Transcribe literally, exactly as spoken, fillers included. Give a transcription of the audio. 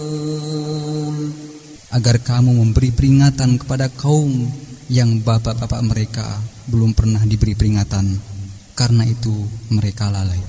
agar kamu memberi peringatan kepada kaum yang bapak-bapak mereka belum pernah diberi peringatan, karena itu mereka lalai.